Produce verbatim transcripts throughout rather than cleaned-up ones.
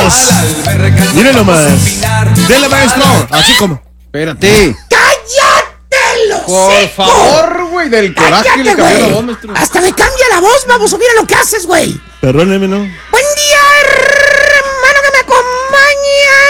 Vámonos. Miren nomás. Dele, maestro. Así como. Espérate. ¡Cállate los Por hocico! favor, güey, del coraje Cállate, le cambió güey. la voz, maestro. Hasta me cambia la voz, vamos, mira lo que haces, güey. Perdóneme, ¿no? Buen día, hermano, que me acompañan.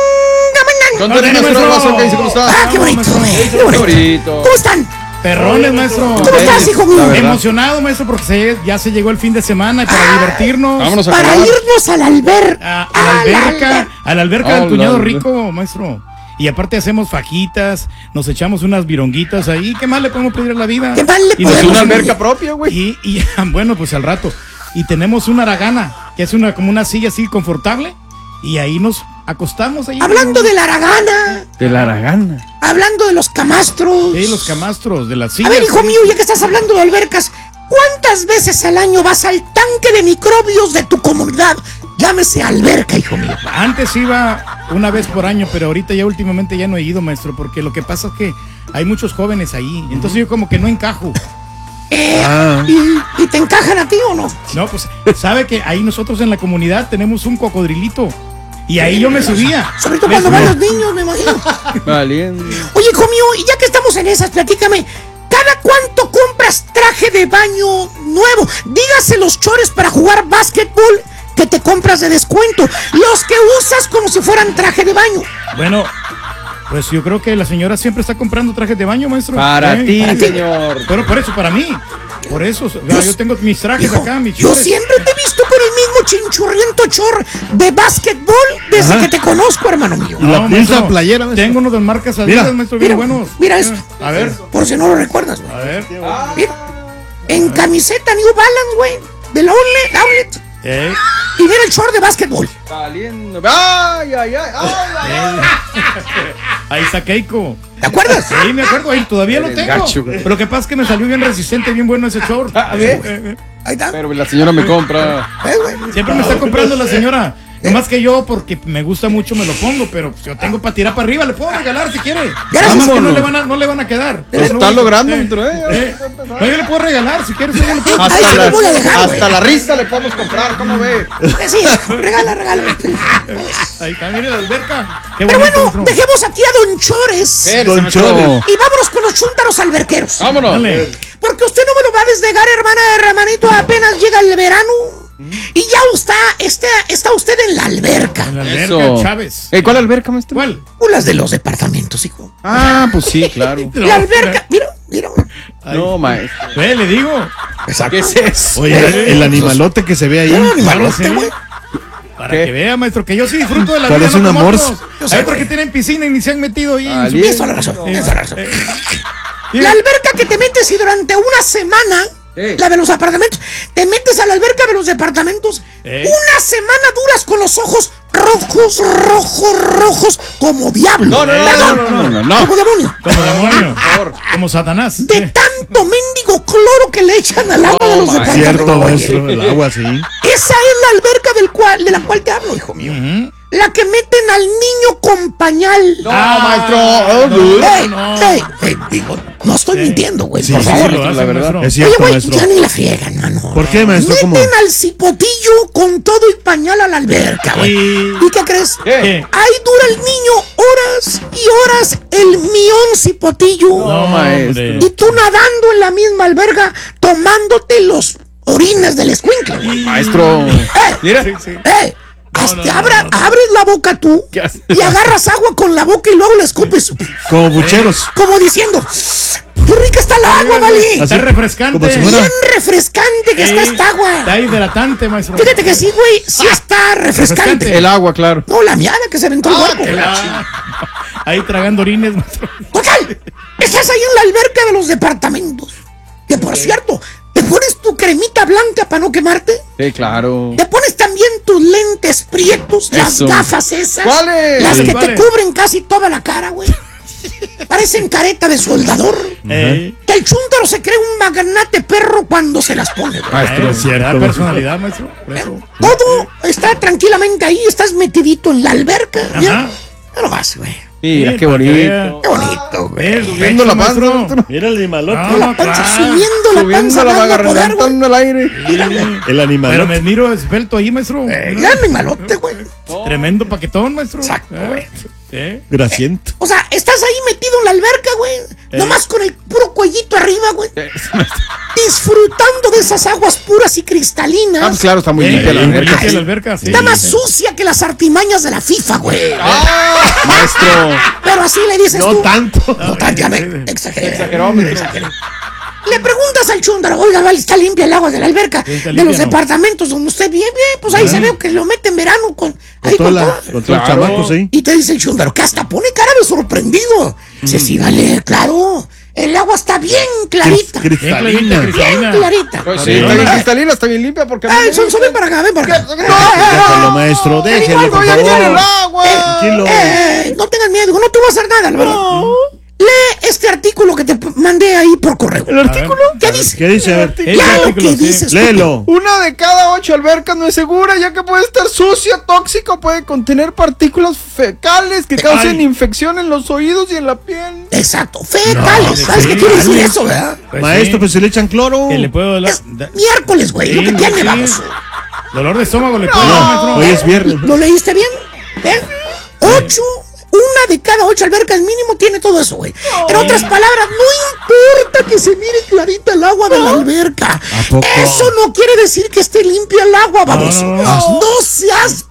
¿Qué onda, maestro? ¿Maestro? ¿Qué dice? ¿Cómo está? Ah, qué bonito, güey. Qué bonito. Bonito. ¿Cómo están? Perrones, maestro. ¿Cómo estás, hijo mío? Emocionado, maestro, porque se- ya se llegó el fin de semana y para Ah, divertirnos. Vámonos a Para calar. irnos al alberca. A, a la alberca, a la alberca Ah, del cuñado la- rico, maestro. Y aparte hacemos fajitas, nos echamos unas vironguitas ahí. ¿Qué más le podemos pedir a la vida? ¿Qué más le Y Es podemos una pedir? alberca propia, güey. Y, y bueno, pues al rato. Y tenemos una aragana, que es una como una silla así confortable. Y ahí nos acostamos ahí. Hablando de la aragana, De la aragana. hablando de los camastros. Sí, los camastros de las A sillas. ver, hijo mío, ya que estás hablando de albercas, ¿cuántas veces al año vas al tanque de microbios de tu comunidad? Llámese alberca, hijo mío. Antes iba una vez por año, pero ahorita ya últimamente ya no he ido, maestro, porque lo que pasa es que hay muchos jóvenes ahí. Entonces yo como que no encajo. Eh, Ah. ¿y, y te encajan a ti o no? No, pues sabe que ahí nosotros en la comunidad tenemos un cocodrilito. Y ahí yo me subía. Sobre todo Me cuando van subía. los niños, me imagino. Valiendo. Oye, hijo mío, y ya que estamos en esas, platícame, ¿cada cuánto compras traje de baño nuevo? Dígase los chores para jugar básquetbol que te compras de descuento, los que usas como si fueran traje de baño. Bueno, pues yo creo que la señora siempre está comprando trajes de baño, maestro. Para ¿Eh? ti, para ti. señor. Pero por eso, para mí. Por eso, o sea, Yo- yo tengo mis trajes Hijo, acá, mis yo chores. siempre te he visto con el mismo chinchurriento chor de básquetbol desde Ajá. que te conozco, hermano mío. Y la No, pinza maestro, playera, maestro. Tengo unos de marcas Mira, Adidas, maestro, bien mira, buenos. mira esto. A ver, Por si no lo recuerdas, güey. a ver. Mira, en camiseta New Balance, güey, del outlet, outlet. Eh, Y mira el short de básquetbol. Valiendo. Ay, ay, ay. ay, ay. ahí está Keiko. ¿Te acuerdas? Sí, me acuerdo, ahí todavía lo Eres tengo. gacho, güey. Pero lo que pasa es que me salió bien resistente, bien bueno ese short. A ver. Eh, eh, Ahí está. Pero la señora me compra. Eh, güey. Siempre me está comprando la señora. Nomás que yo, porque me gusta mucho, me lo pongo, pero yo tengo para tirar para arriba, le puedo regalar si quiere. Gracias. Nada más que no le van a, no le van a quedar. Lo está No, logrando, eh, maestro, eh. eh. No, yo le puedo regalar si quiere. Yo le puedo- Ahí Hasta, se la, lo voy a dejar, hasta güey. la risa le podemos comprar, ¿cómo ve? Eh, Sí, regala, regala. Ahí está, mire la alberca. Qué Pero bonito, bueno, maestro. dejemos aquí a Don Chores. Espérese, Don maestro. Chores. Y vámonos con los chúntaros alberqueros. Vámonos. Dale. Porque usted no me lo va a desnegar, hermana, hermanito. Apenas llega el verano. Y ya está, está, está usted en la alberca. En la alberca, Eso. Chávez. Eh, ¿Cuál alberca, maestro? ¿Cuál? O las de los departamentos, hijo. Ah, pues sí, claro. La alberca, mira, mira. No, maestro. Ve, le digo. ¿Qué es eso? Oye, el, el animalote que se ve ahí. Mira, animalote, sí. güey. Para ¿Qué? que vea, maestro, que yo sí disfruto de la Parece vida. no una como morsa. otros. Yo sé, Hay otros güey. que tienen piscina y ni se han metido ahí. Ah, en su- bien. Tienes toda la razón, tienes toda la razón. Eh, La alberca que te metes y durante una semana, Eh. la de los apartamentos, te metes a la alberca de los departamentos, Eh. una semana duras con los ojos rojos, rojos, rojos, como diablo. No, no, no, Perdón, no, no, no, no. como demonio. Como demonio. Por favor. Como Satanás. De Eh, tanto mendigo cloro que le echan al agua de los No, departamentos. Cierto, maestro. El agua, sí. Esa es la alberca del cual, de la cual te hablo, hijo mío. ujú. La que meten al niño con pañal. No, Ah, maestro. no, Oh, good. Ey, no. ey, ey, digo, no estoy mintiendo, güey, Sí, por sí, favor. sí, lo hacen, la verdad. maestro. Es Oye, cierto, güey, maestro. ya ni la friegan, mano. ¿Por qué, maestro? ¿Cómo? Meten al cipotillo con todo y pañal a la alberca, güey. Y- ¿Y qué crees? ¿Qué? ¿Qué? Ahí dura el niño horas y horas el mión cipotillo. No, maestro. hombre. Y tú nadando en la misma alberga, tomándote los orines del escuincle. güey. Maestro. ¡Eh! Mira. Sí, sí. ¡Eh! No, Hasta no, no, abra- no, no. abres la boca tú ¿Qué haces? y agarras agua con la boca y luego la escupes. Como bucheros. Como diciendo, ¡qué rica está el agua, Vali! Está refrescante. como si fuera- Bien refrescante que está Sí, esta agua. Está hidratante, maestro. Fíjate que sí, güey, sí está refrescante. refrescante. El agua, claro. No, la miada que se aventó el cuerpo. Ah, ahí tragando orines, maestro. Total, estás ahí en la alberca de los departamentos. Que por cierto, te pones tu cremita blanca para no quemarte. Sí, claro. Te pones también tus lentes prietos, las Eso. gafas esas. ¿Cuáles? Las Sí, que te ¿cuáles? cubren casi toda la cara, güey. Parecen careta de soldador. Eh, Que el chúntaro se cree un magnate perro cuando se las pone, güey. Maestro. eh, cierto, da maestro. personalidad, maestro. Por eso. Todo está tranquilamente ahí, estás metidito en la alberca. Mira, Ajá. no lo vas, güey. Mira, Sí, qué para que bonito. vea. Qué bonito, güey. Eh, Viendo la leche, panza, maestro. maestro. Mira el animalote. No, La panza, claro. subiendo la Subiendo panza, la dando vaga, poder, güey. reventando el aire. Mira, güey. El Pero animalote. me miro esbelto ahí, maestro. Eh, ya animalote, güey. No, Tremendo paquetón, maestro. Exacto, ¿Eh? güey. ¿Eh? Grasiento. O sea, estás ahí metido en la alberca, güey. Eh. Nomás con el puro cuellito arriba, güey. Disfrutando de esas aguas puras y cristalinas. Ah, pues claro, está muy Eh, limpia la muy alberca. limpia la alberca, sí. Está más sucia que las artimañas de la FIFA, güey. ¡Ah! Maestro. Pero así le dices No tú. tanto. No tanto, ya me exageré. Exageró, maestro. Exageré. Le preguntas al chúndaro, oiga, vale, está limpia el agua de la alberca, Sí, está de limpia, los ¿no? departamentos donde usted vive, bien, pues ahí se ve que lo mete en verano con, Con ahí toda con la, toda- con todos los Claro. chamacos ahí. Y te dice el chúndaro, que hasta pone cara de sorprendido. Dice, sí, vale, claro, el agua está bien clarita. Cris- Bien clarita, Cristalina. Bien cristalina. clarita. Pues sí, Sí. está bien cristalina, está bien limpia porque... Ay, son, son, ven para acá, ven para acá. Déjalo, maestro, déjelo, por ya tiene el favor. agua. Tranquilo. Eh, no tengas miedo, no te voy a hacer nada, Álvaro. Lee este artículo que te p- mandé ahí por correo. ¿El artículo? ¿Qué dice? ¿Qué dice? A ver, Ese Ya lo artículo, que sí. dices. léelo. Una de cada ocho albercas no es segura, ya que puede estar sucia, tóxica, puede contener partículas fecales que causen Ay. infección en los oídos y en la piel. Exacto, fecales. No, ¿Sabes qué quiere decir fecales. eso, verdad? Pues Maestro, sí. pues se le echan cloro. Que le puedo dar. Es miércoles, güey. Sí, Lo que tiene, sí. vamos. Dolor de estómago le puedo dar, maestro. Hoy es viernes. ¿Lo leíste bien? ¿Eh? Ocho, una de cada ocho albercas mínimo tiene todo eso, güey. En otras palabras, no importa que se mire clarita el agua de la alberca. ¿A poco? Eso no quiere decir que esté limpia el agua, vamos. no, No, no. seas...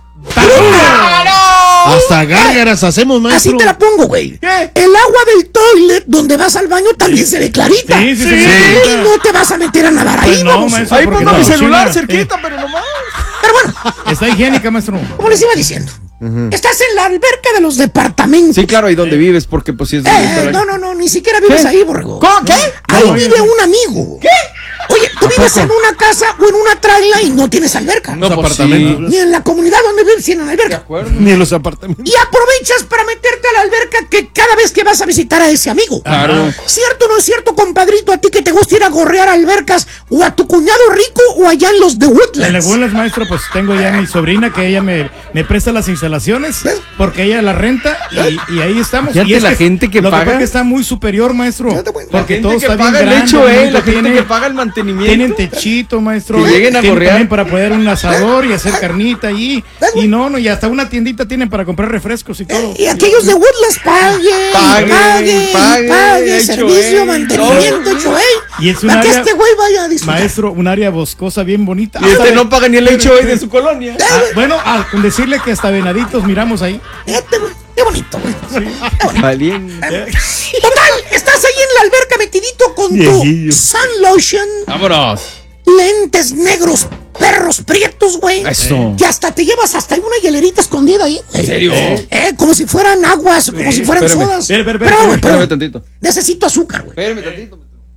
Hasta gárgaras hacemos, Así maestro. te la pongo, güey. ¿Qué? El agua del toilet donde vas al baño también se ve clarita. Sí, sí, sí, Y sí. no te vas a meter a nadar ahí, Pues no, vamos. maestro. Ahí porque pongo mi no, celular China, cerquita, pero nomás. Pero bueno, Está higiénica, maestro. como les iba diciendo, estás en la alberca de los departamentos. Sí, claro, ¿y dónde vives? Porque pues sí es... Eh, no, no, no, ni siquiera vives ¿Qué? ahí, borrego. ¿Cómo? ¿Qué? Ahí No, vive no. un amigo. ¿Qué? Oye, tú vives en una casa o en una traila y no tienes alberca. No, Los pues apartamentos. Ni en la comunidad donde vives tienen alberca. Ni en los apartamentos. Y aprovechas para meterte a la alberca que cada vez que vas a visitar a ese amigo. Claro. ¿Cierto o no es cierto, compadrito, a ti que te gusta ir a gorrear albercas o a tu cuñado rico o allá en los de En las Woodlands? Woodlands, maestro, pues tengo ya a mi sobrina que ella me, me presta las instalaciones ¿Ves? porque ella la renta y, y ahí estamos. Fíjate y es la gente que lo paga. pasa es que está muy superior, maestro. Fíjate, güey. La Porque gente todo que está bien paga el grande, hecho, eh, bonito, la gente tiene- que paga el mantenimiento. Tienen techito, maestro. Que lleguen a Tienen gorrear. también para poder un asador y hacer carnita allí. Y no, no, y hasta una tiendita tienen para comprar refrescos y todo. Y aquellos de Woodlands paguen, Paguen, pague, paguen, pague, hecho, servicio, eh, mantenimiento, todo. hecho, eh. Y es un Para que área- este güey vaya a disfrutar. Maestro, un área boscosa bien bonita. Y este Hasta- no paga ni el hecho hoy de su colonia. Ah, bueno, ah, con decirle que hasta venaditos miramos ahí. Este, güey, qué bonito, güey. Qué bonito. Valiente. Total, estás ahí en la alberca metidito con Viejillo. tu sun lotion, Vámonos. lentes negros, perros prietos, güey. Eso. Que hasta te llevas hasta una hielerita escondida ahí. ¿En serio? Eh, como si fueran aguas, como si fueran espérame. sodas. Espera, espera, Pero, espera, güey, pero Espérame tantito. necesito azúcar, güey. Espérame tantito.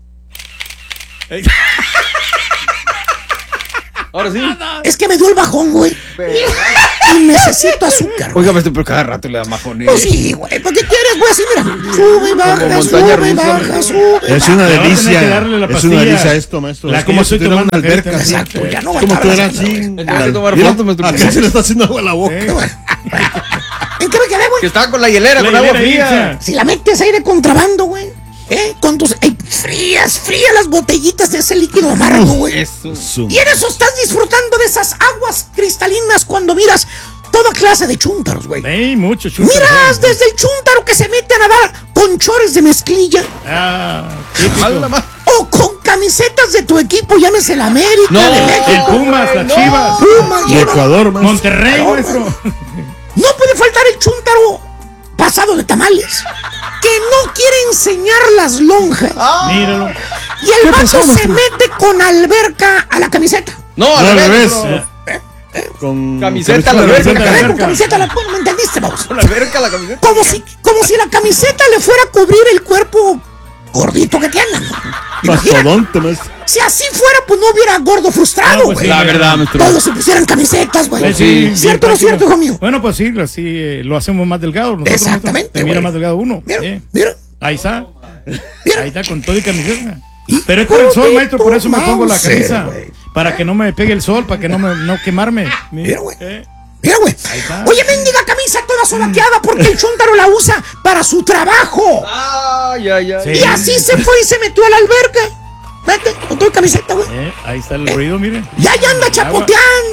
Ahora sí. Es que me dio el bajón, güey. Y necesito azúcar. güey. Oiga, maestro, pero cada rato le da majones. Pues sí, güey. ¿Por qué quieres, güey? Así, mira. Sube y baja, montaña sube, rusa, baja, maestro. sube. Es una Le vas a tener delicia. que darle la Es una pastilla. delicia esto, maestro. La es que como yo si estoy tuviera una tomando alberca. ahorita. así. Exacto, ya no Es como tú eras aguantabas, así. güey. Hay que tomar Mira, fotos, maestro. acá se le está haciendo agua a la boca. Eh. ¿En qué me quedé, Que güey? estaba con la hielera, La con agua hielera fría. ahí, Si la metes ahí de contrabando, güey. ¿Eh? Con tus. ey, frías, frías las botellitas de ese líquido amargo, güey. Eso. Su- Y en eso estás disfrutando de esas aguas cristalinas cuando miras toda clase de chúntaros, güey. Ey, mucho chulo. Miras desde el chúntaro que se mete a nadar con chores de mezclilla Ah, típico. Ala, ma- o con camisetas de tu equipo, llámese el América, No, de El México, Pumas, las no. Chivas. Pumas, De y- Ecuador, maestro. Monterrey, No, maestro. No puede faltar el chúntaro pasado de tamales, que no quiere enseñar las lonjas. Míralo. Y el ¿Qué vato pasó, se maestro? mete con alberca a la camiseta. No, No, al al revés. revés. Eh, Con Camiseta a la camiseta alberca. Eh, alberca. con camiseta la bueno, ¿me entendiste, vamos? Con la verga la camiseta. Como si, como si la camiseta le fuera a cubrir el cuerpo gordito que tiene. ¿no? Imagina, Mastodonte, maestro. si así fuera, pues no hubiera gordo frustrado, No, pues güey. sí. La verdad, maestro. Todos se pusieran camisetas, güey. Pues sí, ¿Cierto o no bien cierto, hijo mío? Bueno, pues sí, así eh, lo hacemos más delgado. nosotros, Exactamente, maestro. Se mira güey. más delgado uno. Mira, eh. mira. Ahí está. Mira. Ahí está con todo y camiseta. Pero es por el sol, maestro, por eso me pongo la Mauser, camisa. güey. Para que no me pegue el sol, para que no me no quemarme. Mira, güey. Eh. Mira, güey. está. Oye, mendiga camisa toda sobaqueada porque el chúntaro la usa para su trabajo. Ay, ay, ay. Sí. Y así se fue y se metió a la alberca. Vete, con tu camiseta, güey. Eh, ahí está el ruido, miren. Y ahí anda chapoteando.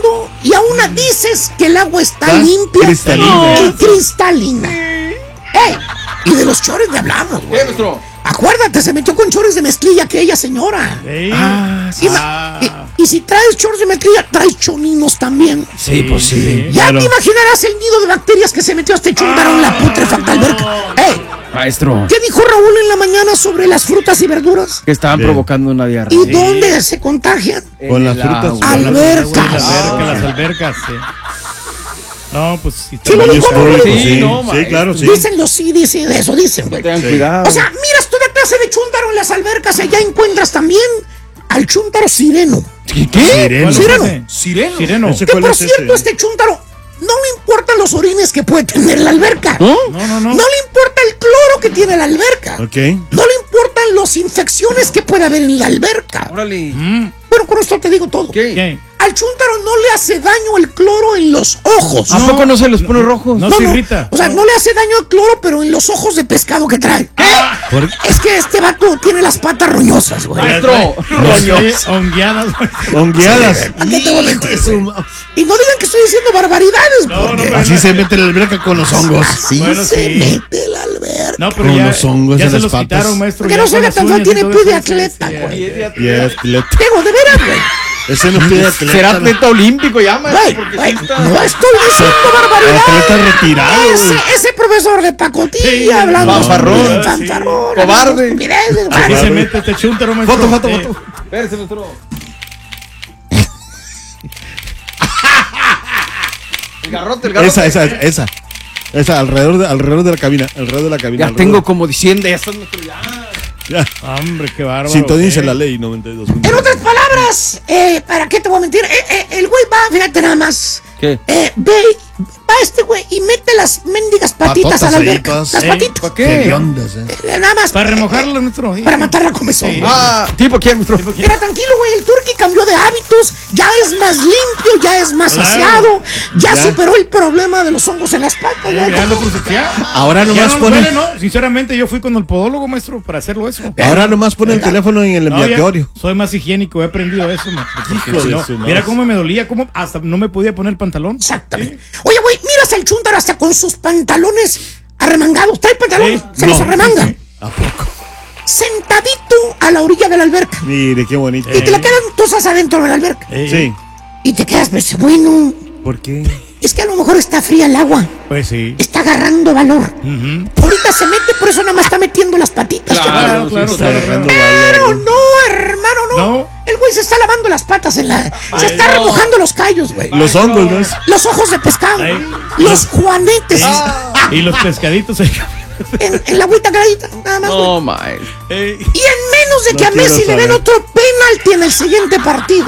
y aún dices que el agua está ¿Está? limpia Cristalina. y cristalina. ¡Ey! Y de los chores le hablamos, güey. ¿Qué, maestro? Acuérdate, se metió con chores de mezclilla aquella señora. Ey. Ah, Y, Ah. y- y si traes chores de mezclilla, traes choninos también. Sí, pues sí. Ya Claro. te imaginarás el nido de bacterias que se metió este chúntaro en la putrefacta alberca. ¡Ey! Maestro, ¿Qué dijo Raúl en la mañana sobre las frutas y verduras? que estaban Sí. provocando una diarrea. ¿Y dónde se contagian? Con las el frutas. agua. con las- Albercas. Las albercas, las albercas, sí. No, pues sí. Sí, lo dijo Raúl. Sí, Sí, no, sí, maestro. claro, sí. Dicen los sí, dicen eso, dicen, güey. Tengan Sí. cuidado. O sea, miras toda clase de chúntaro en las albercas. Allá encuentras también al chúntaro sireno. ¿Qué? Sireno. ¿Cuál es Sireno. ese? ¿Sireno? Sireno. Ese- Que ¿Cuál por es cierto, ese? este chúntaro no le importan los orines que puede tener la alberca. ¿No? No, no, no. No le importa el cloro que tiene la alberca. Ok. No le importan las infecciones que puede haber en la alberca. Órale. Mm, Bueno, con esto te digo todo. ¿Qué? ¿qué? Al chúntaro no le hace daño el cloro en los ojos. ¿A poco no se los pone rojos? No se irrita. O sea, no le hace daño el cloro, pero en los ojos de pescado que trae. ¿Por- Es que este vato tiene las patas roñosas, güey. Maestro, No sé, roños. hongueadas, güey. Hongueadas. ¿A qué te voy a mentir, Hijo de su güey? ma- Y no digan que estoy diciendo barbaridades, No, no, porque pero- Así se mete en la alberca con los hongos. así Bueno, se sí. mete la alberca. No, pero Con ya, los hongos ya en se las los patas. quitaron, maestro. Porque ya no se con ve las tan feo, uñas y tiene todo pie de eso, atleta, sí, sí, güey. Y es atleta. Digo, de veras, güey. Ese no es pie de atleta. Será atleta olímpico ya, Güey, maestro, porque güey, sí está... no estoy diciendo Atleta barbaridades. retirado, Ese, güey. ese profesor de pacotilla Sí, hablando fanfarrón, de sí. fanfarrón, Cobarde. hablando de estupideces, güey. Así se mete este chúntaro, maestro. Foto, foto, Sí. foto. Espérese, maestro. El garrote, el garrote. Esa, esa, esa. Esa, alrededor de, alrededor de la cabina. Alrededor de la cabina. Ya alrededor. tengo como diciendo eso, maestro, ya. Ya. Hombre, qué bárbaro. Sintonice ¿eh? la ley noventa y dos. En otras palabras, eh, ¿para qué te voy a mentir? Eh, eh, el güey va, fíjate nada más. ¿Qué? Eh, ve, va este güey y mete las mendigas patitas Patotas a la ahí, alberca. todas. Las Eh, patitas. ¿Para qué? Hediondas, eh. Eh, nada más. Para eh, remojarlo, maestro. sí. Para matar la comezón. Sí. Ah, ¿tipo quién, maestro? Mira, tranquilo, güey, el turqui cambió de hábitos, ya es más limpio, ya es más Claro. aseado, ya, Ya. superó el problema de los hongos en las patas. Ya, Ya lo crucificaron. Ahora Ya nomás no pone. duele, ¿no? Sinceramente, yo fui con el podólogo, maestro, para hacerlo eso. Ahora nomás pone el teléfono en el No, ya enviatorio. soy más higiénico, he aprendido eso, maestro. porque Hijo si de no, su madre. mira cómo me dolía, cómo hasta no me podía poner el pantalón. Exactamente. Oye, güey, miras al chúntaro hasta con sus pantalones arremangados. Trae pantalones, Sí. se los No, arremanga. sí, ¿A poco? Sentadito a la orilla de la alberca. Mire, qué bonito. Y te la quedan tosas adentro de la alberca. Eh, Sí. Y te quedas, pues, bueno, ¿Por qué? es que a lo mejor está fría el agua. Pues sí. Está agarrando valor. Ujú. Ahorita se mete, por eso nada más está metiendo las patitas. Claro, claro, sí, Está claro, agarrando Pero valor. no, hermano, no. No. El güey se está lavando las patas en la. Se está no. remojando los callos, güey. Los hongos, ¿no? es? Los ojos de pescado. Ay. Los juanetes. Y los pescaditos ahí. En, en la agüita clarita, nada más. güey. No, maestro. Eh, Y en menos de No que a quiero Messi le den saber. otro penalti en el siguiente partido.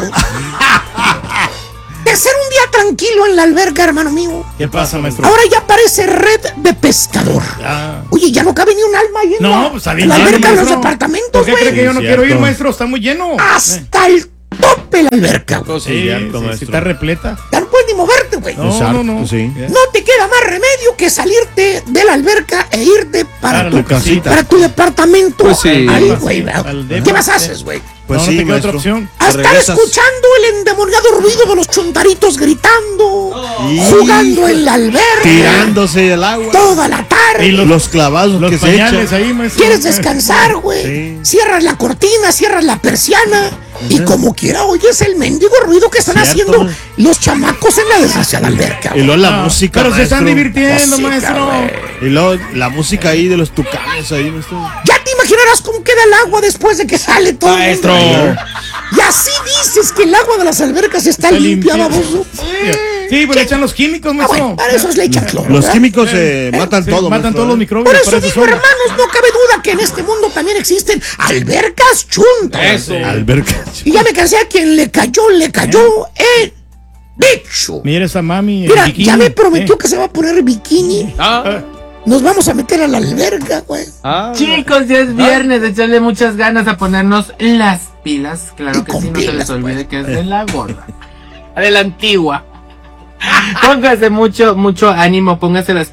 De ser un día tranquilo en la alberca, hermano mío. ¿Qué pasa, maestro? Ahora ya parece red de pescador. Ah. Oye, ya no cabe ni un alma ahí en la, No, pues está bien en la lleno, alberca de los maestro. departamentos, ¿Por qué cree güey. que yo no Sí, quiero ir, cierto. maestro? Está muy lleno. Hasta el tope la alberca, güey. Sí, cierto, sí, sí, maestro. está repleta. Ya no puedes ni moverte, güey. No, Exacto, no, no. sí. Ya. No te queda más remedio que salirte de la alberca e irte para, Para tu, la casita. para tu departamento. Pues sí. Ahí, Al güey. depa, al ¿Qué depa. más haces, güey? Pues No, no sí, te queda otra maestro. opción. A Te estar regresas. escuchando el endemoniado ruido de los chuntaritos gritando, Y- jugando en la alberca, Tirándose el agua. toda la tarde. Y Los, los- clavados Los que se pañales echan. ahí, maestro. ¿Quieres descansar, güey? Sí. Cierras la cortina, cierras la persiana y como quiera oyes el mendigo ruido que están Cierto. haciendo los chamacos en la desgraciada alberca. Y luego la Ah, música, Pero se están maestro. divirtiendo, Música, maestro. güey. Y luego la música ahí de los tucanes ahí, maestro. Ya te imaginarás cómo queda el agua después de que sale todo. el mundo. Maestro. Y así dices que el agua de las albercas está, Está limpia, limpia. baboso. Sí, pues le echan los químicos, Ah, maestro. bueno, para eso le echan cloro. Los ¿verdad? químicos eh, matan Sí, todo. matan maestro, todos los ¿eh? microbios. Por eso para digo, solo. hermanos, no cabe duda que en este mundo también existen albercas chuntas. Eso. Alberca. Y ya me cansé, a quien le cayó, le cayó el bicho. Mira esa mami. en Mira, bikini, ya me prometió eh. que se va a poner bikini. Ah, Nos vamos a meter a la alberca, güey. ah. Chicos, ya es viernes, de echarle muchas ganas a ponernos las pilas. Y Claro que con sí, no se pilas, les olvide pues. que es de la gorda. De la antigua. Póngase mucho, mucho ánimo, póngase las pilas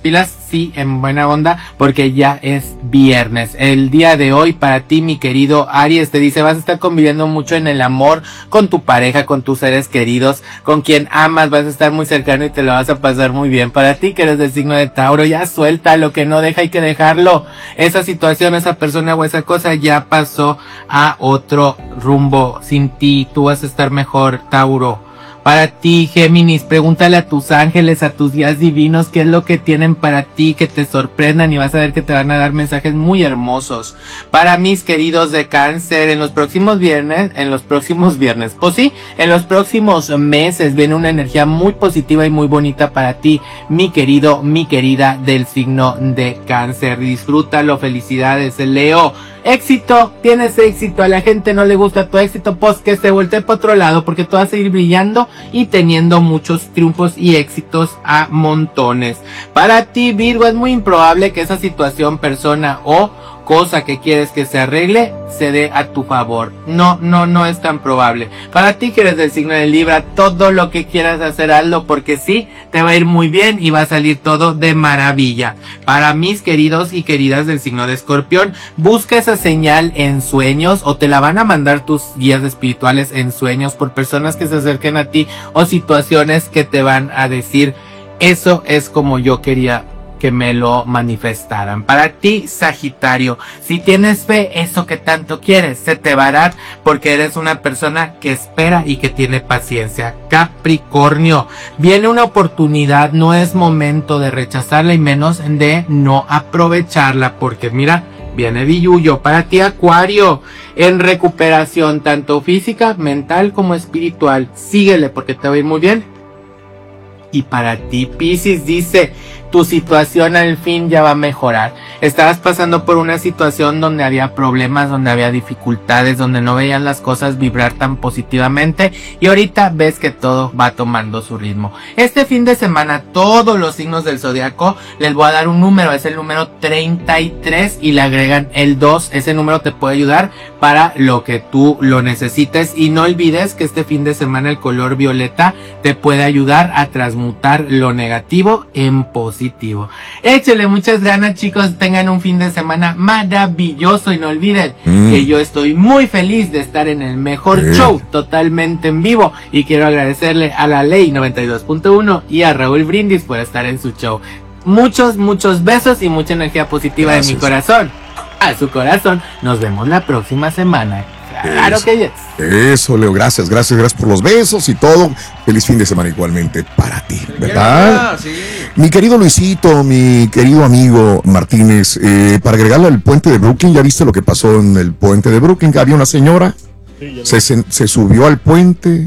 así en buena onda porque ya es viernes. El día de hoy para ti, mi querido Aries, te dice, vas a estar conviviendo mucho en el amor con tu pareja, con tus seres queridos, con quien amas, vas a estar muy cercano y te lo vas a pasar muy bien. Para ti que eres del signo de Tauro, ya suelta lo que no deja, hay que dejarlo. Esa situación, esa persona o esa cosa ya pasó a otro rumbo sin ti, tú vas a estar mejor, Tauro. Para ti, Géminis, pregúntale a tus ángeles, a tus guías divinos, qué es lo que tienen para ti, que te sorprendan y vas a ver que te van a dar mensajes muy hermosos. Para mis queridos de Cáncer, en los próximos viernes, en los próximos viernes, pues sí, en los próximos meses viene una energía muy positiva y muy bonita para ti, mi querido, mi querida del signo de Cáncer. Disfrútalo, felicidades, Leo. Éxito, tienes éxito, a la gente no le gusta tu éxito, pues que se voltee para otro lado porque tú vas a seguir brillando y teniendo muchos triunfos y éxitos a montones. Para ti, Virgo, es muy improbable que esa situación, persona o cosa que quieres que se arregle se dé a tu favor. No, no, no es tan probable. Para ti que eres del signo de Libra, todo lo que quieras hacer, hazlo porque sí, te va a ir muy bien y va a salir todo de maravilla. Para mis queridos y queridas del signo de Escorpión, busca esa señal en sueños o te la van a mandar tus guías espirituales en sueños por personas que se acerquen a ti o situaciones que te van a decir, eso es como yo quería que me lo manifestaran. Para ti, Sagitario, si tienes fe, eso que tanto quieres se te va a dar porque eres una persona que espera y que tiene paciencia. Capricornio, viene una oportunidad, no es momento de rechazarla y menos de no aprovecharla porque mira, viene billullo. Para ti, Acuario, en recuperación tanto física, mental como espiritual, síguele porque te va a ir muy bien. Y para ti, Piscis, dice, tu situación al fin ya va a mejorar. Estabas pasando por una situación donde había problemas, donde había dificultades, donde no veías las cosas vibrar tan positivamente y ahorita ves que todo va tomando su ritmo. Este fin de semana todos los signos del zodiaco les voy a dar un número, es el número treinta y tres y le agregan el dos. Ese número te puede ayudar para lo que tú lo necesites y no olvides que este fin de semana el color violeta te puede ayudar a transmutar lo negativo en positivo. Échale muchas ganas, chicos, tengan un fin de semana maravilloso y no olviden mm. que yo estoy muy feliz de estar en el mejor mm. show totalmente en vivo y quiero agradecerle a la Ley noventa y dos punto uno y a Raúl Brindis por estar en su show. Muchos, muchos besos y mucha energía positiva de mi corazón a su corazón. Nos vemos la próxima semana. Claro eso, que yes. Eso, Leo, gracias, gracias, gracias por los besos y todo. Feliz fin de semana igualmente para ti, ¿verdad? Sí. Mi querido Luisito, mi querido amigo Martínez, eh, para agregarle al puente de Brooklyn, ¿ya viste lo que pasó en el puente de Brooklyn? Había una señora, sí, se, se, se subió al puente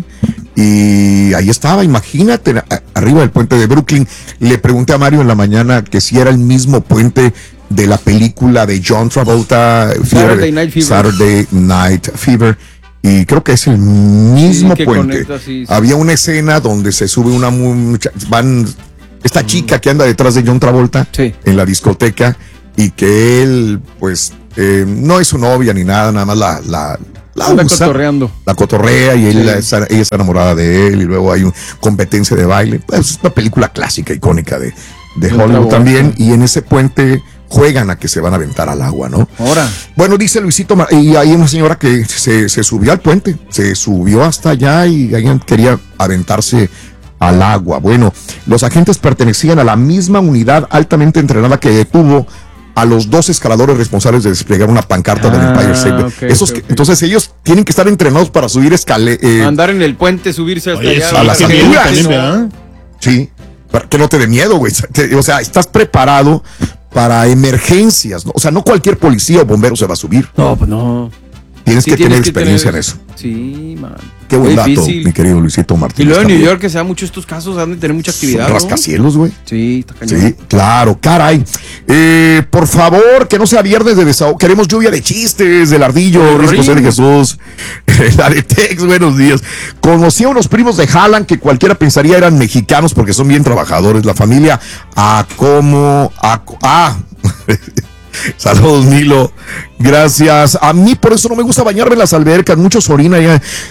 y ahí estaba, imagínate, a, arriba del puente de Brooklyn. Le pregunté a Mario en la mañana que si era el mismo puente de la película de John Travolta, Saturday Night Fever. Saturday Night Fever, y creo que es el mismo sí, puente. Conecta, sí, sí. Había una escena donde se sube una mucha, van esta mm. chica que anda detrás de John Travolta sí. en la discoteca y que él, pues, eh, no es su novia ni nada, nada más la la la, usa, cotorreando. la cotorrea y él, sí. está, ella está enamorada de él y luego hay una competencia de baile. Pues, es una película clásica, icónica de, de Hollywood también, y en ese puente juegan a que se van a aventar al agua, ¿no? Ahora. Bueno, dice Luisito, y hay una señora que se, se subió al puente, se subió hasta allá y alguien quería aventarse al agua. Bueno, los agentes pertenecían a la misma unidad altamente entrenada que detuvo a los dos escaladores responsables de desplegar una pancarta ah, del Empire State. Okay, Esos okay, que, okay. Entonces ellos tienen que estar entrenados para subir escalé. Eh, Andar en el puente, subirse hasta oye, allá. Sí, a las alturas. Sí, que no te dé miedo, güey. O sea, estás preparado para emergencias, ¿no? O sea, no cualquier policía o bombero se va a subir. No, pues no. Tienes sí, que tienes tener que experiencia tener... en eso. Sí, man. Qué buen dato, mi querido Luisito Martínez. Y luego en New York, que se da mucho estos casos, han de tener mucha actividad. Son rascacielos, güey. ¿No? Sí, está cañón. Sí, claro, caray. Eh, por favor, que no sea viernes de desahogo. Queremos lluvia de chistes, del Ardillo, Luis José de Jesús, la de Tex, buenos días. Conocí a unos primos de Haaland que cualquiera pensaría eran mexicanos porque son bien trabajadores. La familia, a como, a, ah. Saludos, Milo. Gracias. A mí por eso no me gusta bañarme en las albercas. Muchos orinan.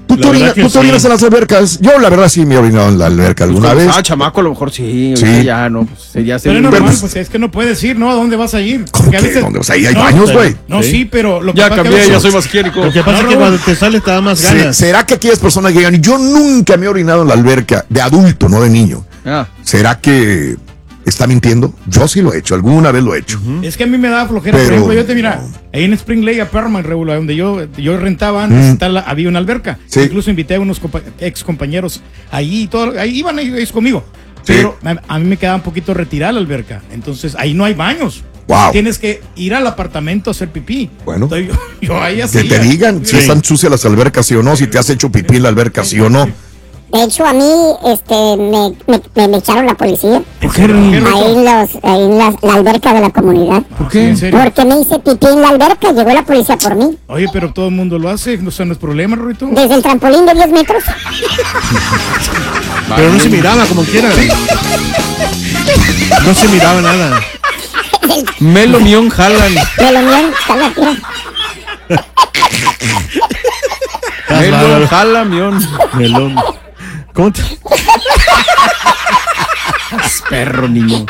¿Tú te, orina, ¿tú te orinas sí. en las albercas? Yo, la verdad, sí me he orinado en la alberca alguna pues, vez. Ah, chamaco, a lo mejor sí. Sí. Ya no, pues, ya se pero es normal, pues es que no puedes ir, ¿no? ¿A dónde vas a ir? ¿Cómo que? Veces... ¿Dónde vas a ir? Hay no, baños, güey. No, sí. sí, pero lo que ya pasa cambié, que ya soy más higiénico. Lo que pasa no, es que cuando te sales te da más ganas. ¿Será que aquellas personas que llegan? Yo nunca me he orinado en la alberca, de adulto, no de niño. Ah. ¿Será que está mintiendo? Yo sí lo he hecho, alguna vez lo he hecho. Uh-huh. Es que a mí me da flojera, pero, por ejemplo, yo te mira, no. ahí en Spring Lake, a Perman, regular, donde yo, yo rentaba antes, mm. la, había una alberca. Sí. Incluso invité a unos compa- ex compañeros ahí y todo, ahí iban ellos conmigo. Sí. Pero a, a mí me quedaba un poquito retirada la alberca, entonces ahí no hay baños. Wow. Tienes que ir al apartamento a hacer pipí. Bueno, entonces, yo, yo ahí así, que te digan sí. si están sucias las albercas, sí o no, si te has hecho pipí en la alberca, sí o no. De hecho, a mí este, me, me, me echaron la policía. ¿Por qué? Ahí en, los, ahí en la, la alberca de la comunidad. ¿Por qué? ¿En serio? Porque me hice pipí en la alberca, llegó la policía por mí. Oye, pero todo el mundo lo hace, no son los problemas, Rito. Desde el trampolín de diez metros. Pero no se miraba como quiera. No se miraba nada. Melo Mion jalan. Melo Mion jalan, Melo jala Mion. Melón. ¿Cómo te... Perro, niño.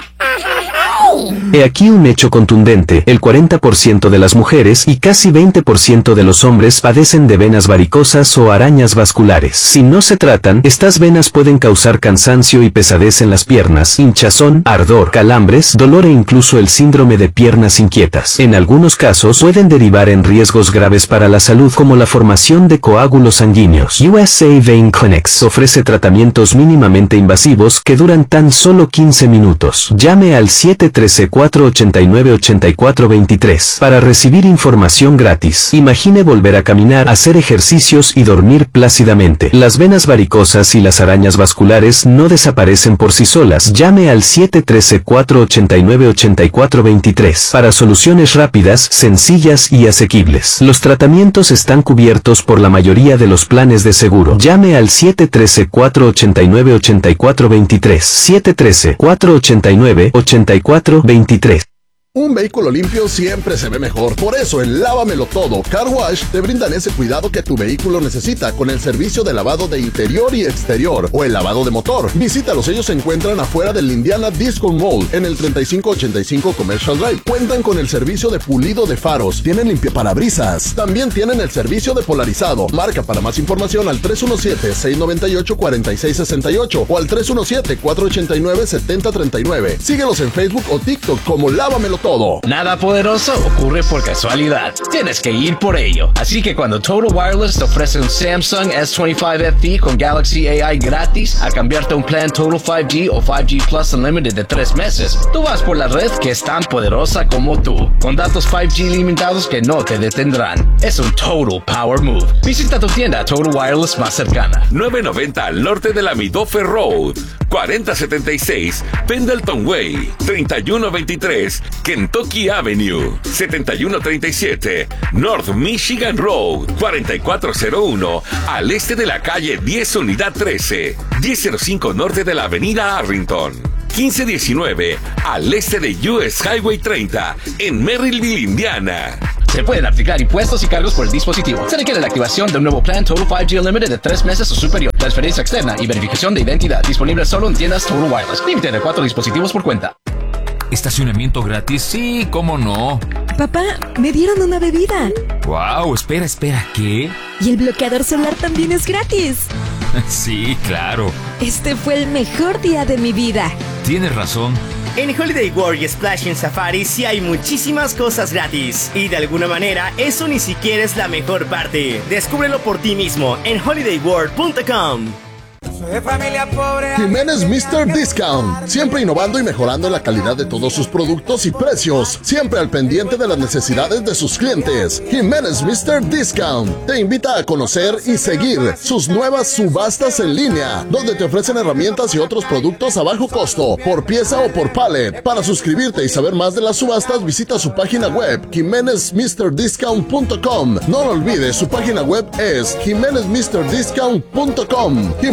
He aquí un hecho contundente, el cuarenta por ciento de las mujeres y casi veinte por ciento de los hombres padecen de venas varicosas o arañas vasculares. Si no se tratan, estas venas pueden causar cansancio y pesadez en las piernas, hinchazón, ardor, calambres, dolor e incluso el síndrome de piernas inquietas. En algunos casos pueden derivar en riesgos graves para la salud como la formación de coágulos sanguíneos. U S A Vein Clinics ofrece tratamientos mínimamente invasivos que duran tan solo quince minutos. Llame al siete uno tres, cuatro ocho nueve, ocho cuatro dos tres para recibir información gratis. Imagine volver a caminar, hacer ejercicios y dormir plácidamente. Las venas varicosas y las arañas vasculares no desaparecen por sí solas. Llame al siete uno tres, cuatro ocho nueve, ocho cuatro dos tres para soluciones rápidas, sencillas y asequibles. Los tratamientos están cubiertos por la mayoría de los planes de seguro. Llame al siete uno tres, cuatro ocho nueve, ocho cuatro dos tres, siete uno tres, cuatro ocho nueve, ocho cuatro dos tres. Un vehículo limpio siempre se ve mejor. Por eso en Lávamelo Todo Car Wash te brindan ese cuidado que tu vehículo necesita con el servicio de lavado de interior y exterior o el lavado de motor. Visítalos, ellos se encuentran afuera del Indiana Disco Mall en el treinta y cinco ochenta y cinco Commercial Drive. Cuentan con el servicio de pulido de faros, tienen limpiaparabrisas, también tienen el servicio de polarizado. Marca para más información al tres uno siete, seis nueve ocho, cuatro seis seis ocho o al tres uno siete, cuatro ocho nueve, siete cero tres nueve. Síguelos en Facebook o TikTok como Lávamelo Todo. Nada poderoso ocurre por casualidad. Tienes que ir por ello. Así que cuando Total Wireless te ofrece un Samsung S veinticinco F E con Galaxy A I gratis a cambiarte a un plan Total cinco G o cinco G Plus Unlimited de tres meses, tú vas por la red que es tan poderosa como tú, con datos cinco G limitados que no te detendrán. Es un Total Power Move. Visita tu tienda Total Wireless más cercana. nueve noventa al norte de la Midoffer Road, cuarenta setenta y seis Pendleton Way, treinta y uno veintitrés Kentucky Avenue, setenta y uno treinta y siete North Michigan Road, cuarenta y cuatro cero uno al este de la calle diez Unidad trece, diez cero cinco norte de la avenida Arlington, quince diecinueve al este de U S Highway treinta en Merrillville, Indiana. Se pueden aplicar impuestos y cargos por el dispositivo. Se requiere la activación de un nuevo plan Total cinco G Unlimited de tres meses o superior. Transferencia externa y verificación de identidad. Disponible solo en tiendas Total Wireless. Límite de cuatro dispositivos por cuenta. ¿Estacionamiento gratis? Sí, ¿cómo no? Papá, me dieron una bebida. Wow, espera, espera, ¿qué? Y el bloqueador solar también es gratis. Sí, claro. Este fue el mejor día de mi vida. Tienes razón. En Holiday World y Splash en Safari sí hay muchísimas cosas gratis. Y de alguna manera, eso ni siquiera es la mejor parte. Descúbrelo por ti mismo en holiday world punto com. De familia pobre. Jiménez mister Discount, siempre innovando y mejorando la calidad de todos sus productos y precios, siempre al pendiente de las necesidades de sus clientes. Jiménez mister Discount te invita a conocer y seguir sus nuevas subastas en línea, donde te ofrecen herramientas y otros productos a bajo costo, por pieza o por pallet. Para suscribirte y saber más de las subastas, visita su página web jiménez mister discount punto com. No lo olvides, su página web es jiménez mister discount punto com. Jiménez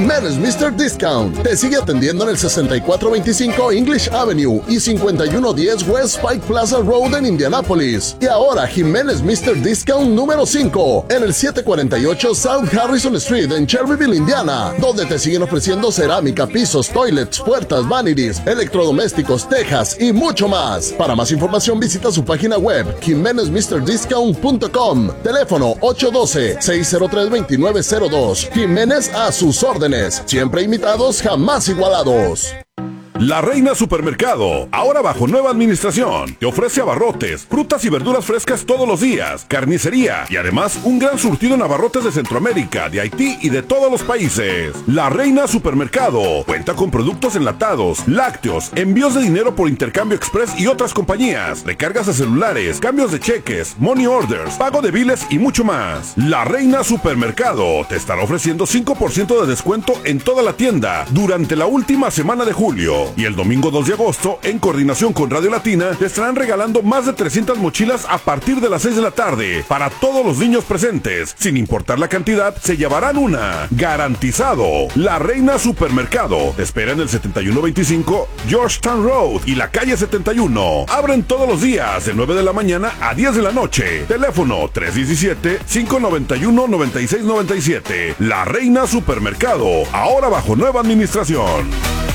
mister Discount te sigue atendiendo en el sesenta y cuatro veinticinco English Avenue y cincuenta y uno diez West Pike Plaza Road en Indianapolis. Y ahora Jiménez mister Discount número cinco en el setecientos cuarenta y ocho South Harrison Street en Cherryville, Indiana, donde te siguen ofreciendo cerámica, pisos, toilets, puertas, vanities, electrodomésticos, tejas y mucho más. Para más información visita su página web jiménez mister discount punto com. Teléfono ocho uno dos, seis cero tres, dos nueve cero dos. Jiménez a sus órdenes. Siempre imitados, jamás igualados. La Reina Supermercado, ahora bajo nueva administración, te ofrece abarrotes, frutas y verduras frescas todos los días, carnicería y además un gran surtido en abarrotes de Centroamérica, de Haití y de todos los países. La Reina Supermercado cuenta con productos enlatados, lácteos, envíos de dinero por intercambio express y otras compañías, recargas de celulares, cambios de cheques, money orders, pago de biles y mucho más. La Reina Supermercado te estará ofreciendo cinco por ciento de descuento en toda la tienda durante la última semana de julio. Y el domingo dos de agosto, en coordinación con Radio Latina, te estarán regalando más de trescientas mochilas a partir de las seis de la tarde para todos los niños presentes. Sin importar la cantidad, se llevarán una. Garantizado. La Reina Supermercado te espera en el setenta y uno veinticinco Georgetown Road y la calle setenta y uno. Abren todos los días de nueve de la mañana a diez de la noche. Teléfono tres uno siete, cinco nueve uno, nueve seis nueve siete. La Reina Supermercado, ahora bajo nueva administración.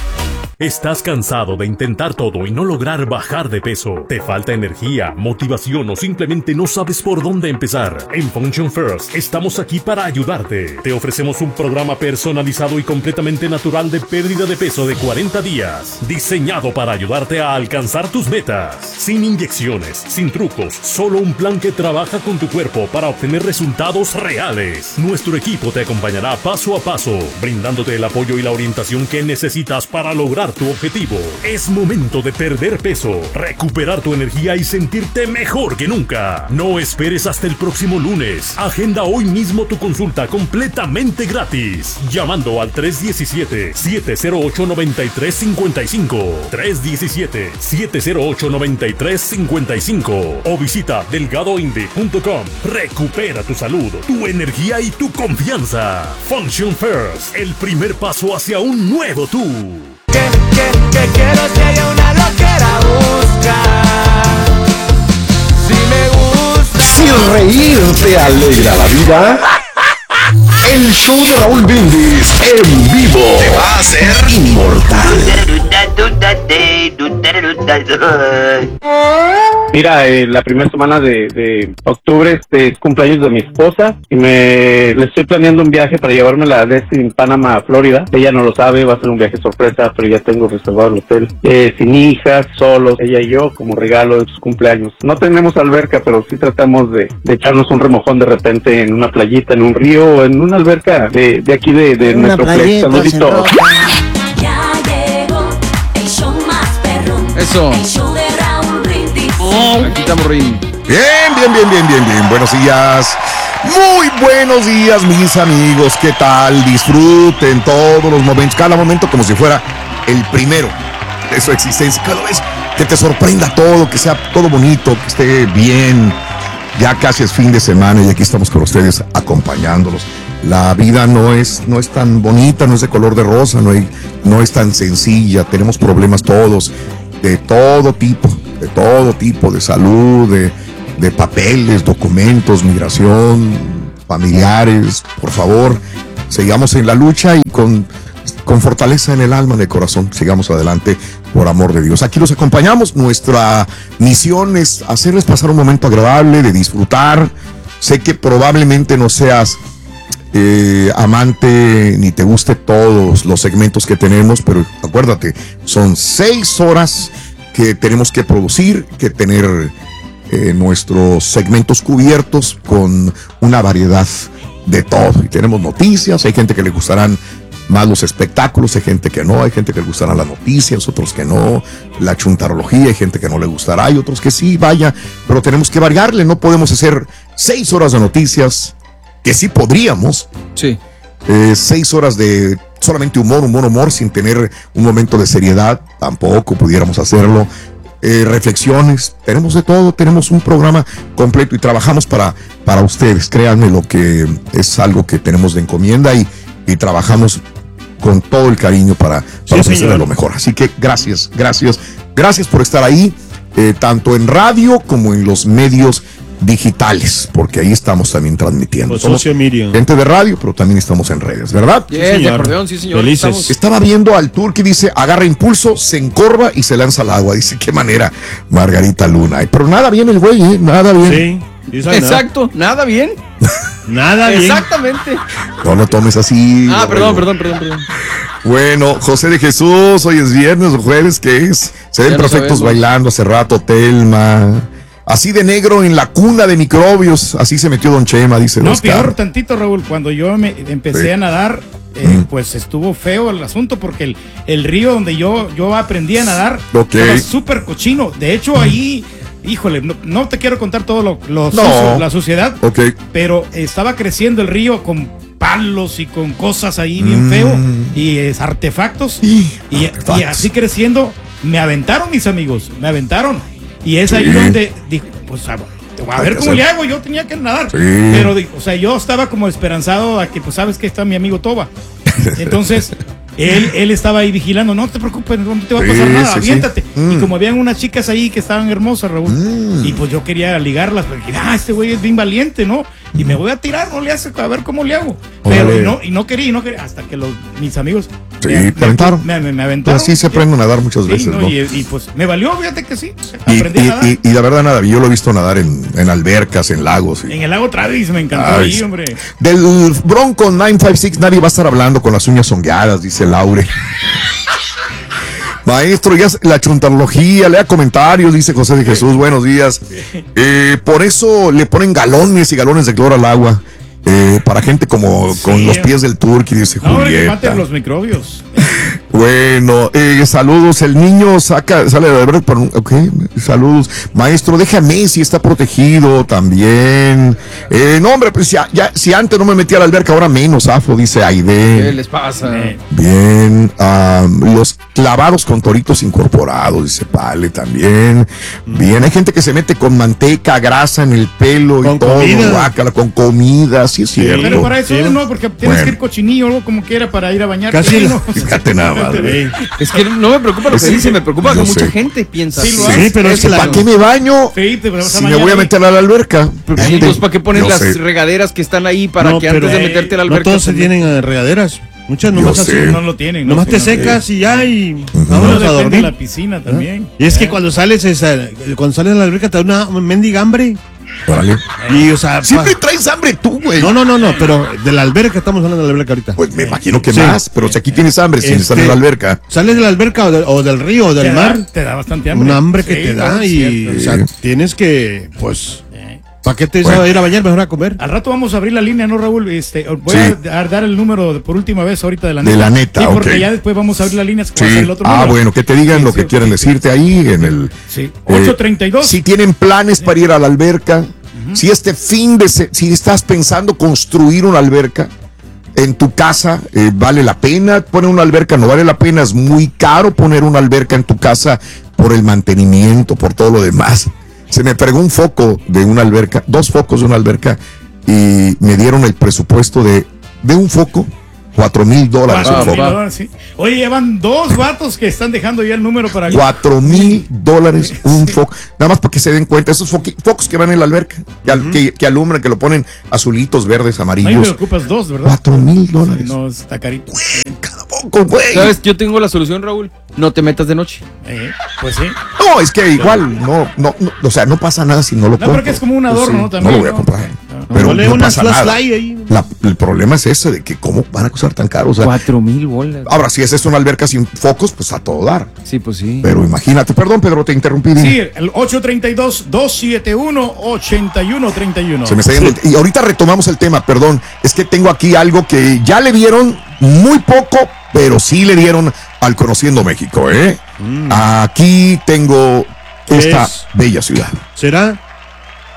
¿Estás cansado de intentar todo y no lograr bajar de peso? ¿Te falta energía, motivación o simplemente no sabes por dónde empezar? En Function First estamos aquí para ayudarte. Te ofrecemos un programa personalizado y completamente natural de pérdida de peso de cuarenta días, diseñado para ayudarte a alcanzar tus metas. Sin inyecciones, sin trucos, solo un plan que trabaja con tu cuerpo para obtener resultados reales. Nuestro equipo te acompañará paso a paso, brindándote el apoyo y la orientación que necesitas para lograr tu objetivo. Es momento de perder peso, recuperar tu energía y sentirte mejor que nunca. No esperes hasta el próximo lunes. Agenda hoy mismo tu consulta completamente gratis, llamando al tres uno siete, siete cero ocho, nueve tres cinco cinco, tres uno siete, siete cero ocho, nueve tres cinco cinco o visita delgado indie punto com. Recupera tu salud, tu energía y tu confianza. Function First, el primer paso hacia un nuevo tú. Que, que, que quiero si haya una loquera busca. Si me gusta. Si reír te alegra la vida, el show de Raúl Brindis en vivo te va a hacer inmortal. Mira, eh, la primera semana de, de octubre este, es cumpleaños de mi esposa y me le estoy planeando un viaje para llevármela de Destin, Panamá, Florida. Ella no lo sabe, va a ser un viaje sorpresa, pero ya tengo reservado el hotel. Eh, sin hijas, solos, ella y yo, como regalo de sus cumpleaños. No tenemos alberca, pero sí tratamos de, de echarnos un remojón de repente en una playita, en un río o en una alberca de, de aquí de, de nuestro país. Saludito. Ya llegó el show más perrón. Eso. El show de Raúl Brindis. Aquí estamos, Rin. Bien, bien, bien, bien, bien, bien. Buenos días. Muy buenos días, mis amigos. ¿Qué tal? Disfruten todos los momentos, cada momento como si fuera el primero de su existencia. Cada vez que te sorprenda todo, que sea todo bonito, que esté bien. Ya casi es fin de semana y aquí estamos con ustedes acompañándolos. La vida no es, no es tan bonita, no es de color de rosa, no, hay, no es tan sencilla. Tenemos problemas todos, de todo tipo, de todo tipo, de salud, de, de papeles, documentos, migración, familiares. Por favor, sigamos en la lucha y con, con fortaleza en el alma, en el corazón, sigamos adelante por amor de Dios. Aquí los acompañamos. Nuestra misión es hacerles pasar un momento agradable, de disfrutar. Sé que probablemente no seas Eh, amante ni te guste todos los segmentos que tenemos, pero acuérdate, son seis horas que tenemos que producir, que tener eh, nuestros segmentos cubiertos con una variedad de todo. Y tenemos noticias, hay gente que le gustarán más los espectáculos, hay gente que no, hay gente que le gustarán las noticias, otros que no, la chuntarología, hay gente que no le gustará, hay otros que sí, vaya, pero tenemos que variarle, no podemos hacer seis horas de noticias, que sí podríamos. Sí. Eh, seis horas de solamente humor, humor, humor, sin tener un momento de seriedad, tampoco pudiéramos hacerlo. Eh, reflexiones, tenemos de todo, tenemos un programa completo y trabajamos para, para ustedes. Créanme, lo que es algo que tenemos de encomienda y, y trabajamos con todo el cariño para, para sí, ofrecerle lo mejor. Así que gracias, gracias, gracias por estar ahí, eh, tanto en radio como en los medios digitales, porque ahí estamos también transmitiendo. Pues Somos socio Miriam. gente de radio, pero también estamos en redes, ¿verdad? Yes, sí, de acordeón, sí, señor. Felices. Estamos... Estaba viendo al tour que dice, agarra impulso, se encorva y se lanza al agua. Dice, qué manera, Margarita Luna. Ay, pero nada bien el güey, ¿eh? Nada bien. Sí. Exacto, nada bien. Nada bien. Exactamente. No lo tomes así. Ah, perdón, güey. perdón, perdón, perdón. Bueno, José de Jesús, hoy es viernes o jueves, ¿qué es? Se ven Ya lo perfectos sabemos. bailando hace rato, Telma. Así de negro en la cuna de microbios, así se metió Don Chema, dice No, Oscar. peor tantito, Raúl. Cuando yo me empecé Sí. a nadar, eh, pues estuvo feo el asunto porque el, el río donde yo, yo aprendí a nadar Ok. estaba súper cochino. De hecho, ahí, híjole, no, no te quiero contar todo lo, lo No. sucio, la suciedad, Ok. pero estaba creciendo el río con palos y con cosas ahí bien Mm. feo y es, artefactos. Y, y así creciendo, me aventaron mis amigos, me aventaron. Y es ahí Sí. donde dije, pues a, a Hay ver que cómo hacer. le hago, yo tenía que nadar. Sí. Pero, di- o sea, yo estaba como esperanzado a que, pues sabes que está mi amigo Toba. Entonces, él, él estaba ahí vigilando, no te preocupes, no te va a pasar Sí, nada, sí, sí. aviéntate. Mm. Y como habían unas chicas ahí que estaban hermosas, Raúl, y pues yo quería ligarlas, porque ah, este güey es bien valiente, ¿no? Y me voy a tirar, no le hace, a ver cómo le hago. Pero Órale. y no, y no quería, y no quería, hasta que los, mis amigos Sí, me, te aventaron. me, me, me aventaron. Así se aprende a nadar muchas Sí, veces, no, ¿no? Y, y, pues me valió, fíjate que sí, Y, aprendí a nadar. y, y, y la verdad nada, yo lo he visto nadar en, en albercas, en lagos. y- En el lago Travis me encantó Ay, ahí, hombre. Del Bronco nueve cinco seis nadie va a estar hablando con las uñas hongueadas, dice Laure. Maestro, ya la chuntarología, lea comentarios, dice José de Jesús, buenos días. Eh, por eso le ponen galones y galones de cloro al agua. Eh, para gente como con los pies del turqui, dice No, hombre, que Julieta. maten los microbios. Bueno, eh, saludos. El niño saca, sale de verdad, pero ok, saludos. Maestro, déjame si está protegido también. Eh, no, hombre, pues ya, ya, si antes no me metía a la alberca, ahora menos, Afo, dice ¿Qué Aide. les pasa? Bien, um, los clavados con toritos incorporados, dice Pale también. Bien, hay gente que se mete con manteca, grasa en el pelo y todo, comida. guácala, con comida, sí es cierto. Pero para eso Sí. no, porque tienes Bueno. que ir cochinillo o algo como quiera para ir a bañarte. Casi ¿no? la- Fíjate nada más, güey. Es que no me preocupa lo que Sí, dice, me preocupa yo que mucha sé. gente piensa Sí, así. lo Sí, hace. pero es que la- ¿Para qué me baño? Sí, te vas a Si me bañar voy a ahí. meter a la alberca. Sí, entonces, ¿para qué ponen Yo las sé. regaderas que están ahí para No, que antes pero, de meterte a la No alberca? todos se te- tienen eh, regaderas. Muchas Yo nomás así. sé. No lo tienen. Nomás no, te no, secas y ya y no, vámonos a depende de dormir. la piscina también. Y es que Eh. cuando sales, esa, cuando sales de la alberca te da una mendiga hambre. Órale. Y, o sea, Siempre pa- traes hambre tú, güey. no, no, no, no, pero de la alberca estamos hablando de la alberca ahorita. Pues me imagino que Sí. más, pero si aquí tienes hambre sin Este, estar en la alberca. Sales de la alberca o, de- o del río o Te del da- mar, Te da bastante hambre. un hambre que Sí, te no, da es y cierto. o sea, tienes que, pues, ¿para qué te Bueno. vas a ir a bañar? Mejor a comer. Al rato vamos a abrir la línea, ¿no, Raúl? Este, voy Sí. a dar- dar el número de- por última vez ahorita de la De neta. la neta, Sí, porque ok. ya después vamos a abrir la línea. Sí. ¿Cuál es el otro Ah, número? bueno, que te digan Sí, lo sí, que quieran sí. decirte ahí en el. Sí, eh, ocho treinta y dos. Si tienen planes para ir a la alberca, si este fin de se- si estás pensando construir una alberca en tu casa, eh, vale la pena poner una alberca, no vale la pena, es muy caro poner una alberca en tu casa por el mantenimiento, por todo lo demás. Se me pegó un foco de una alberca, dos focos de una alberca y me dieron el presupuesto de, de un foco, cuatro mil dólares. Cuatro el mil foco. dólares, sí. Oye, llevan dos vatos que están dejando ya el número para Cuatro mil dólares un foco. Nada más para que se den cuenta, esos foqui- focos que van en la alberca, que, al- que, que alumbran, que lo ponen azulitos, verdes, Ahí me amarillos. ocupas dos, ¿verdad? Cuatro mil dólares. No, está carito. Foco, güey. ¿Sabes? Yo tengo la solución, Raúl. No te metas de noche. Eh, pues sí. No, es que igual, no, no, no, o sea, no pasa nada si no lo No, compro. porque es como un Pues adorno, sí, ¿no? También, no lo voy a ¿no? comprar. Ah. Pero Ponle no unas pasa nada. flashlight ahí. La- el problema es ese de que cómo van a costar tan caro. O sea, Cuatro mil bolas. ahora, si es esto una alberca sin focos, pues a todo dar. Sí, pues sí. Pero imagínate, perdón, Pedro, te interrumpí. dime. Sí, el ocho treinta y dos, dos setenta y uno, ochenta y uno treinta y uno. Se me está yendo el- Y ahorita retomamos el tema, perdón. Es que tengo aquí algo que ya le dieron muy poco, pero sí le dieron al Conociendo México, ¿eh? Aquí tengo esta es? bella ciudad. ¿Será?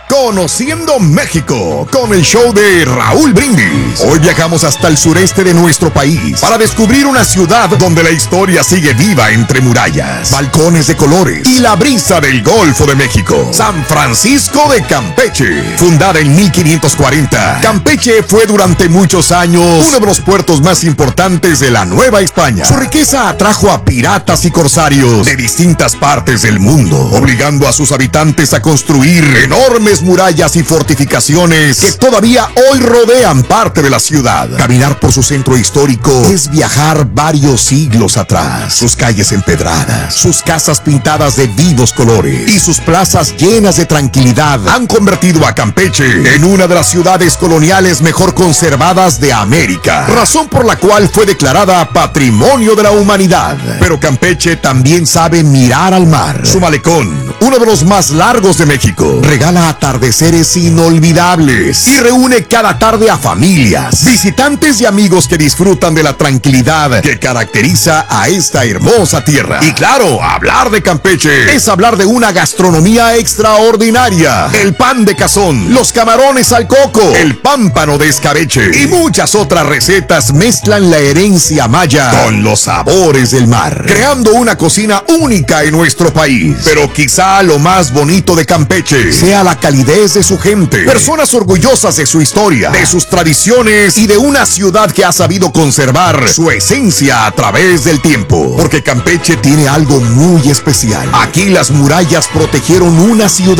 Conociendo México con el show de Raúl Brindis. Hoy viajamos hasta el sureste de nuestro país para descubrir una ciudad donde la historia sigue viva entre murallas, balcones de colores y la brisa del Golfo de México. San Francisco de Campeche. Fundada en mil quinientos cuarenta, Campeche fue durante muchos años uno de los puertos más importantes de la Nueva España. Su riqueza atrajo a piratas y corsarios de distintas partes del mundo, obligando a sus habitantes a construir enormes murallas y fortificaciones que todavía hoy rodean parte de la ciudad. Caminar por su centro histórico es viajar varios siglos atrás. Sus calles empedradas, sus casas pintadas de vivos colores y sus plazas llenas de tranquilidad han convertido a Campeche en una de las ciudades coloniales mejor conservadas de América, razón por la cual fue declarada Patrimonio de la Humanidad. Pero Campeche también sabe mirar al mar. Su malecón, uno de los más largos de México, regala atardeceres inolvidables y reúne cada tarde a familias, visitantes y amigos que disfrutan de la tranquilidad que caracteriza a esta hermosa tierra. Y claro, hablar de Campeche es hablar de una gastronomía extraordinaria. El pan de cazón, los camarones al coco, el pámpano de escabeche y muchas otras recetas mezclan la herencia maya con los sabores del mar, creando una cocina única en nuestro país. Pero quizá lo más bonito de Campeche sea la calidez de su gente, personas orgullosas de su historia, de sus tradiciones y de una ciudad que ha sabido conservar su esencia a través del tiempo. Porque Campeche tiene algo muy especial. Aquí las murallas protegieron una ciudad